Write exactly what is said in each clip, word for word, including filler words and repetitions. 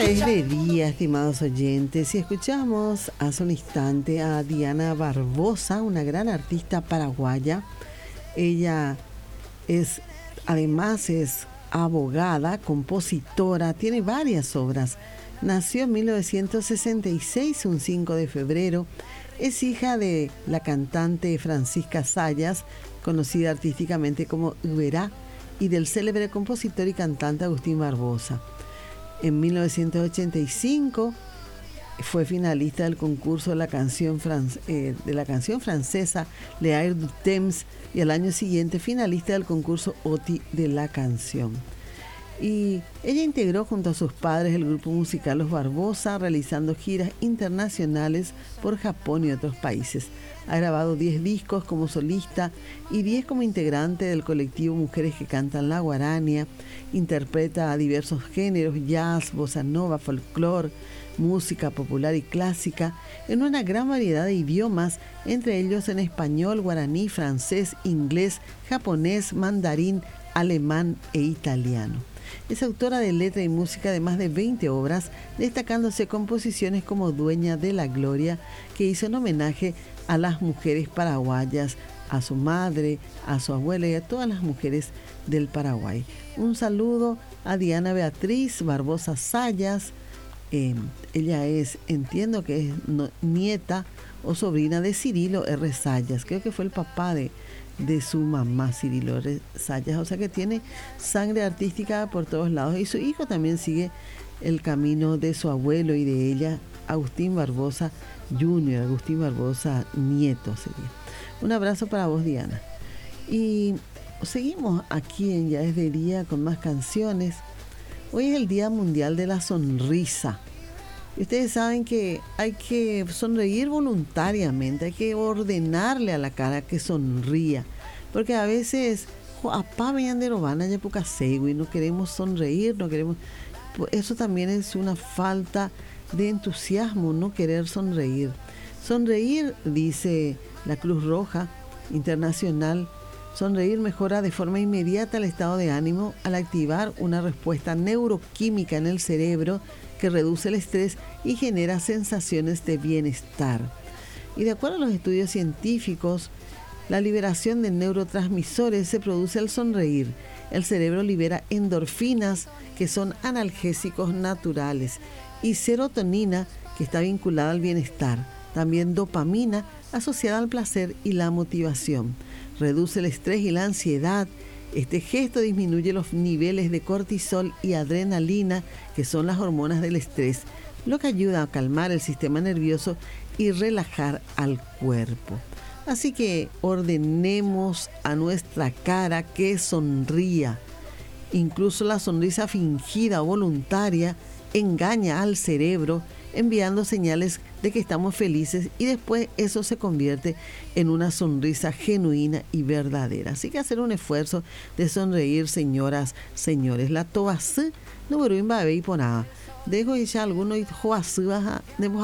es de día, estimados oyentes, y escuchamos hace un instante a Diana Barbosa, una gran artista paraguaya. Ella es, además es abogada, compositora, tiene varias obras. Nació en mil novecientos sesenta y seis, un cinco de febrero. Es hija de la cantante Francisca Zayas, conocida artísticamente como Uberá, y del célebre compositor y cantante Agustín Barbosa. En mil novecientos ochenta y cinco fue finalista del concurso de la canción, fran- eh, de la canción francesa Le Air du Temps, y al año siguiente finalista del concurso OTI de la canción. Y ella integró junto a sus padres el grupo musical Los Barbosa, realizando giras internacionales por Japón y otros países. Ha grabado diez discos como solista y diez como integrante del colectivo Mujeres que Cantan la Guarania. Interpreta a diversos géneros: jazz, bossa nova, folclore, música popular y clásica, en una gran variedad de idiomas, entre ellos en español, guaraní, francés, inglés, japonés, mandarín, alemán e italiano. Es autora de letra y música de más de veinte obras, destacándose composiciones como Dueña de la Gloria, que hizo en homenaje a las mujeres paraguayas, a su madre, a su abuela y a todas las mujeres del Paraguay. Un saludo a Diana Beatriz Barbosa Zayas. Eh, ella es, entiendo que es no, nieta o sobrina de Cirilo R. Zayas, creo que fue el papá de, de su mamá, Cirilo R. Zayas, o sea que tiene sangre artística por todos lados, y su hijo también sigue el camino de su abuelo y de ella, Agustín Barbosa junior, Agustín Barbosa nieto sería. Un abrazo para vos, Diana. Y seguimos aquí en Ya es de Día con más canciones. Hoy es el Día Mundial de la Sonrisa. Y ustedes saben que hay que sonreír voluntariamente, hay que ordenarle a la cara que sonría. Porque a veces, apá vean de robana ya poca y no queremos sonreír, no queremos. Eso también es una falta de entusiasmo, no querer sonreír. Sonreír, dice la Cruz Roja Internacional, sonreír mejora de forma inmediata el estado de ánimo al activar una respuesta neuroquímica en el cerebro que reduce el estrés y genera sensaciones de bienestar. Y de acuerdo a los estudios científicos, la liberación de neurotransmisores se produce al sonreír. El cerebro libera endorfinas, que son analgésicos naturales, y serotonina, que está vinculada al bienestar. También dopamina, asociada al placer y la motivación. Reduce el estrés y la ansiedad. Este gesto disminuye los niveles de cortisol y adrenalina, que son las hormonas del estrés, lo que ayuda a calmar el sistema nervioso y relajar al cuerpo. Así que ordenemos a nuestra cara que sonría. Incluso la sonrisa fingida o voluntaria engaña al cerebro, enviando señales de que estamos felices, y después eso se convierte en una sonrisa genuina y verdadera. Así que hacer un esfuerzo de sonreír, señoras, señores. La tobasí no me va y por nada. Dejo ya algunos joasí baja,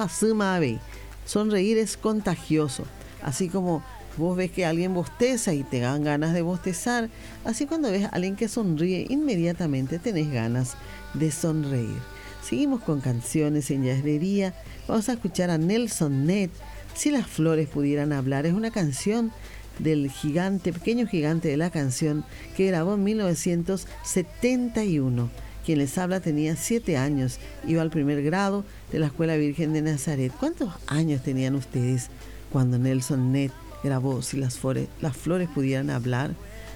de sonreír es contagioso. Así como vos ves que alguien bosteza y te dan ganas de bostezar, así cuando ves a alguien que sonríe, inmediatamente tenés ganas de sonreír. Seguimos con canciones en Ya es de Día. Vamos a escuchar a Nelson Ned, Si las flores pudieran hablar. Es una canción del gigante, pequeño gigante de la canción, que grabó en mil novecientos setenta y uno. Quien les habla tenía siete años, iba al primer grado de la Escuela Virgen de Nazaret. ¿Cuántos años tenían ustedes cuando Nelson Ned grabó Si las flores, las flores pudieran hablar?